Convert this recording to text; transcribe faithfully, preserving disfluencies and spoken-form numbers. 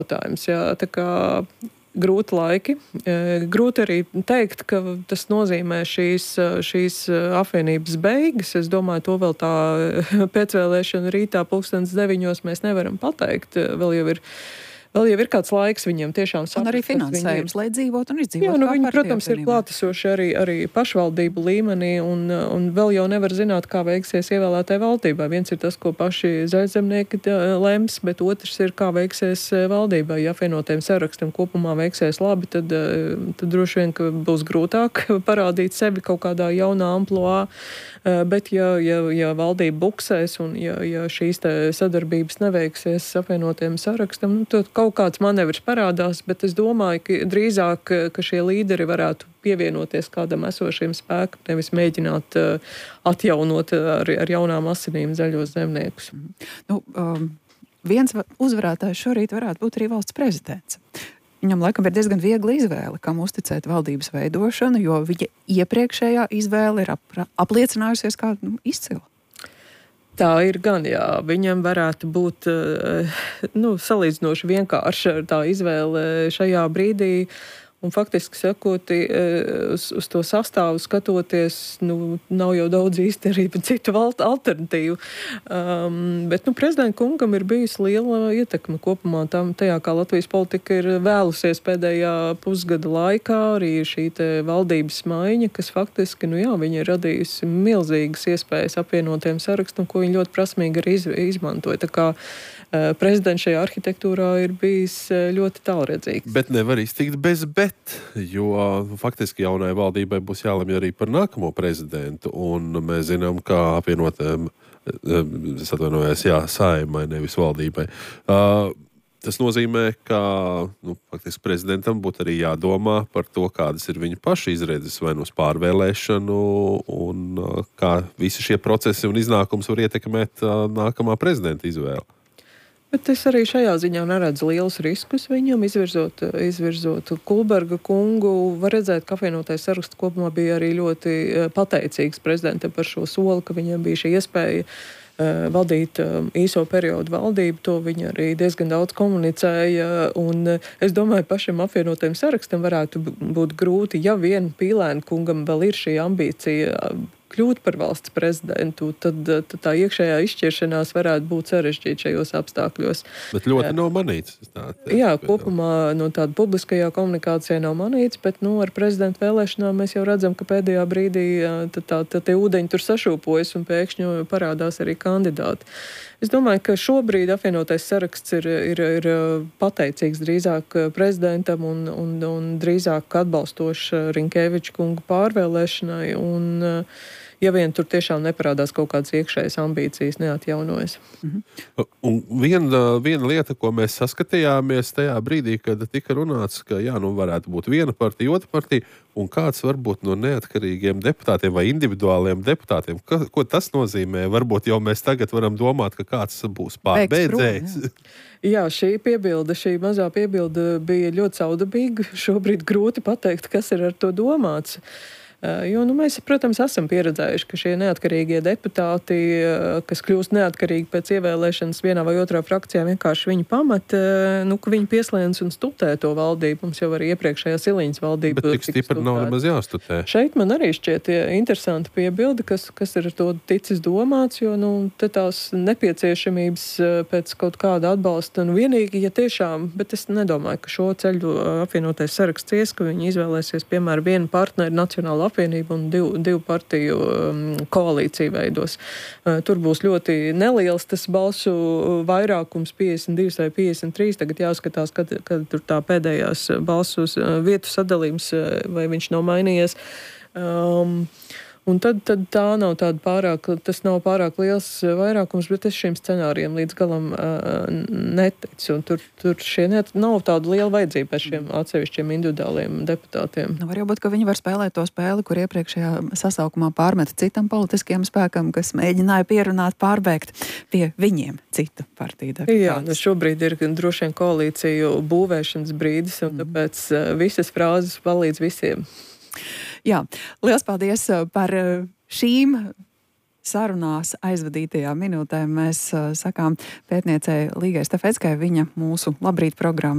jautājums. Jā, tā kā grūti laiki. Grūti arī teikt, ka tas nozīmē šīs, šīs apvienības beigas. Es domāju, to vēl tā pēcvēlēšana rītā pulkstens deviņos mēs nevaram pateikt. Vēl jau ir Vēl jau ir kāds laiks viņiem tiešām saprast. Un arī finansējums, lai dzīvot un izdzīvot. Jā, nu viņi, partija, protams, ir klātesoši arī, arī pašvaldību līmenī, un, un vēl jau nevar zināt, kā veiksies ievēlētai valdībai. Viens ir tas, ko paši zaļzemnieki lems, bet otrs ir, kā veiksies valdībai. Ja apvienotiem sarakstam kopumā veiksies labi, tad, tad droši vien, ka būs grūtāk parādīt sevi kaut kādā jaunā amploā. Bet ja, ja, ja valdība buksēs un ja, ja šīs te sadarbības neveiksies apvienotiem sarakstam, nu, tad kaut kāds manevrs parādās, bet es domāju, ka drīzāk, ka šie līderi varētu pievienoties kādam esošiem spēkam, nevis mēģināt uh, atjaunot ar, ar jaunām asinīm zaļos zemniekus. Nu, um, viens uzvarētājs šorīt varētu būt arī valsts prezidents. Viņam laikam ir diezgan viegla izvēle, kam uzticēt valdības veidošanu, jo viņa iepriekšējā izvēle ir ap, apliecinājusies kā nu, izcila. Tā ir gan, jā. Viņam varētu būt nu, salīdzinoši vienkārša tā izvēle šajā brīdī. Un faktiski sakot, uz, uz to sastāvu skatoties, nu, nav jau daudz īsti arī citu valstu alternatīvu. Um, bet, nu, prezidenta kungam ir bijusi liela ietekme kopumā tam, tajā, kā Latvijas politika ir vēlusies pēdējā pusgada laikā, arī šī te valdības maiņa, kas faktiski, nu jā, viņa ir radījusi milzīgas iespējas apvienotiem sarakstam, ko viņa ļoti prasmīgi arī iz, izmantoja. Tā kā uh, prezidents šajā arhitektūrā ir bijis ļoti tālredzīgs. Bet nevar iztikt bez bet. Jo faktiski jaunai valdībai būs jālemj arī par nākamo prezidentu, un mēs zinām, kā apvienotiem, es atvainojos, jā, Saeimai, nevis valdībai. Uh, tas nozīmē, ka nu, faktiski prezidentam būtu arī jādomā par to, kādas ir viņa paša izredzes vai no pārvēlēšanu, un uh, kā visi šie procesi un iznākums var ietekmēt uh, nākamā prezidenta izvēli. Bet es arī šajā ziņā neredzu lielus riskus viņam, izvirzot, izvirzot Kulberga kungu. Var redzēt, ka apvienotais saraksts kopumā bija arī ļoti pateicīgs prezidentam par šo soli, ka viņam bija šī iespēja uh, valdīt uh, īso periodu valdību. To viņi arī diezgan daudz komunicēja. Un uh, es domāju, pašam apvienotajam sarakstam varētu būt grūti, ja vien Pīlēna kungam vēl ir šī ambīcija uh, kļūt par valsts prezidentu, tad, tad tā iekšējā izšķiršanās varētu būt sarežģīta šajos apstākļos. Bet ļoti nav manīts. Tā, tā, Jā, kopumā no tāda publiskajā komunikācijā nav manīts, bet nu, ar prezidenta vēlēšanām mēs jau redzam, ka pēdējā brīdī tad, tā, tad tie ūdeņi tur sašūpojas un pēkšņi parādās arī kandidāti. Es domāju, ka šobrīd apvienotais saraksts ir, ir, ir pateicīgs drīzāk prezidentam un, un, un drīzāk atbalstoši Rinkēviča kunga pārvēlēšanai. Un, ja vien tur tiešām neparādās kaut kādas iekšējas ambīcijas, neatjaunojas. Mhm. Un viena, viena lieta, ko mēs saskatījāmies tajā brīdī, kad tika runāts, ka jā, nu varētu būt viena partija, otra partija, un kāds varbūt no neatkarīgiem deputātiem vai individuāliem deputātiem. Ka, ko tas nozīmē? Varbūt jau mēs tagad varam domāt, ka kāds būs pārbeidzējs. Jā, šī piebilde, šī mazā piebilde bija ļoti caudabīga. Šobrīd grūti pateikt, kas ir ar to domāts. Jo, nu, mēs, protams, esam pieredzējuši, ka šie neatkarīgie deputāti, kas kļūst neatkarīgi pēc ievēlēšanas vienā vai otrā frakcijā, vienkārši viņi pamet, nu, ka viņi pieslēdz un stutē to valdību. Mums jau arī iepriekšējā Siliņas valdība. Bet tik stipri nav nemaz jāstutē. Šeit man arī šķiet interesanti piebildi, kas, kas ir ar to ticis domāts, jo, nu, te tās nepieciešamības pēc kaut kāda atbalsta, nu, vienīgi, ja tiešām, bet es nedomāju, ka šo ceļu apvienotais saraksts ies, ka viņi izvēlēsies, piemēram, vienu partneri Nacionālo apvienību un divu, divu partiju um, koalīciju veidos. Uh, tur būs ļoti neliels tas balsu vairākums, piecdesmit divi vai piecdesmit trīs. Tagad jāskatās, kad, kad tur tā pēdējās balsu uh, vietu sadalījums, uh, vai viņš nav mainījies. Um, Un tad, tad tā nav tāda pārāk, tas nav pārāk liels vairākums, bet es šiem scenārijiem līdz galam uh, neticu. Un tur, tur šie net, nav tāda liela vajadzība pēc šiem atsevišķiem individuāliem deputātiem. Nu, var jau būt, ka viņi var spēlēt to spēli, kur iepriekšējā sasaukumā pārmeta citam politiskiem spēkam, kas mēģināja pierunāt, pārbēgt pie viņiem citu partiju deputātus. Jā, nu šobrīd ir droši vien koalīciju būvēšanas brīdis, un tāpēc uh, visas frāzes palīdz visiem. Jā, liels paldies par šīm sarunās aizvadītajā minūtē mēs uh, sakām pētniecei Līgai Stafeckai, viņa mūsu Labrīt programma